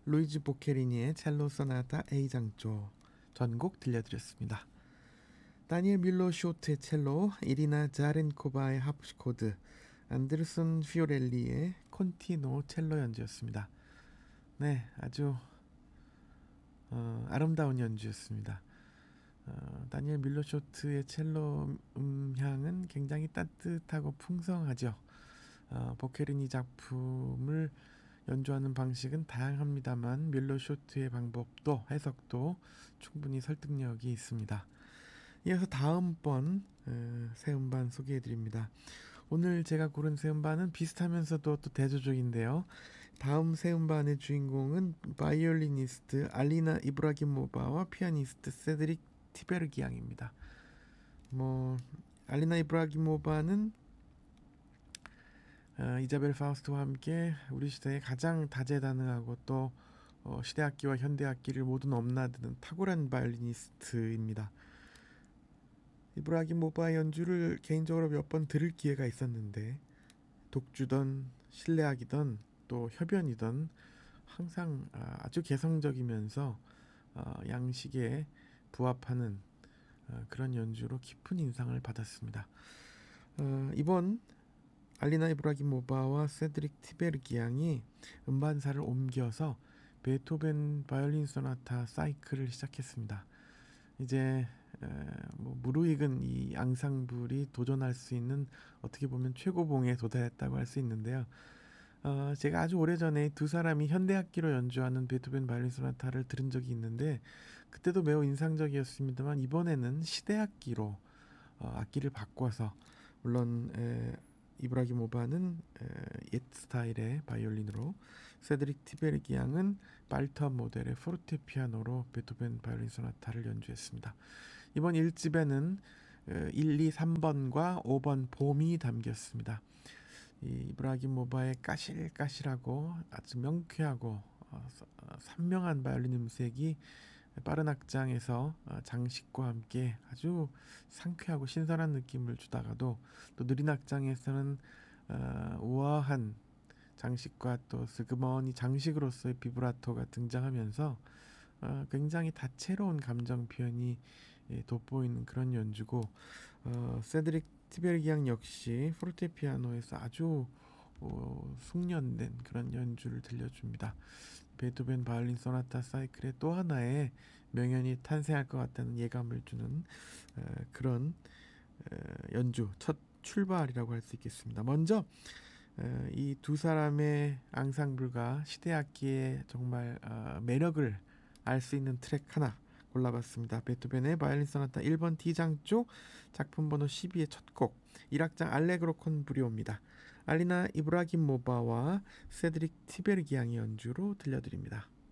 루이지 보케리니의 첼로 소나타 A장조 전곡 들려드렸습니다. 다니엘 밀로 쇼트의 첼로, 이리나 자렌코바의 하프시코드, 안데르손 피오렐리의 콘티노 첼로 연주였습니다. 네, 아주 아름다운 연주였습니다. 다니엘 밀로 쇼트의 첼로 음향은 굉장히 따뜻하고 풍성하죠. 보케리니 작품을 연주하는 방식은 다양합니다만 밀로 쇼트의 방법도 해석도 충분히 설득력이 있습니다. 이어서 다음번 새 음반 소개해드립니다. 오늘 제가 고른 새 음반은 비슷하면서도 또 대조적인데요. 다음 새 음반의 주인공은 바이올리니스트 알리나 이브라기모바와 피아니스트 세드릭 티베르기앙입니다. 알리나 이브라기모바는 이자벨 파우스트와 함께 우리 시대의 가장 다재다능하고 또 시대악기와 현대악기를 모두 넘나드는 탁월한 바이올리니스트입니다. 이브라기모바의 연주를 개인적으로 몇 번 들을 기회가 있었는데 독주던 실내악이던 또 협연이던 항상 아주 개성적이면서 양식에 부합하는 그런 연주로 깊은 인상을 받았습니다. 이번 알리나 이브라기모바와 세드릭 티베르기앙이 음반사를 옮겨서 베토벤 바이올린 소나타 사이클을 시작했습니다. 이제 무르익은 이 앙상블이 도전할 수 있는 어떻게 보면 최고봉에 도달했다고 할 수 있는데요. 제가 아주 오래전에 두 사람이 현대악기로 연주하는 베토벤 바이올린 소나타를 들은 적이 있는데 그때도 매우 인상적이었습니다만 이번에는 시대악기로 악기를 바꿔서 물론 이브라기모바는 옛 스타일의 바이올린으로 세드릭 티베르기앙은 발터 모델의 포르테피아노로 베토벤 바이올린 소나타를 연주했습니다. 이번 1집에는 1, 2, 3번과 5번 봄이 담겼습니다. 이 이브라기모바의 까실까실하고 아주 명쾌하고 선명한 바이올린 음색이 빠른 악장에서 장식과 함께 아주 상쾌하고 신선한 느낌을 주다가도 또 느린 악장에서는 우아한 장식과 또 스그머니 장식으로서의 비브라토가 등장하면서 굉장히 다채로운 감정 표현이 돋보이는 그런 연주고 세드릭 티베르기앙 역시 포르테피아노에서 아주 숙련된 그런 연주를 들려줍니다. 베토벤 바이올린 소나타 사이클의 또 하나의 명연이 탄생할 것 같다는 예감을 주는 그런 연주 첫 출발이라고 할 수 있겠습니다. 먼저 이 두 사람의 앙상블과 시대악기의 정말 매력을 알 수 있는 트랙 하나 골라봤습니다. 베토벤의 바이올린 소나타 1번 D장조 작품 번호 12의 첫 곡 1악장 알레그로 콘 브리오입니다. 알리나 이브라기모바와 세드릭 티베르기앙의 연주로 들려드립니다.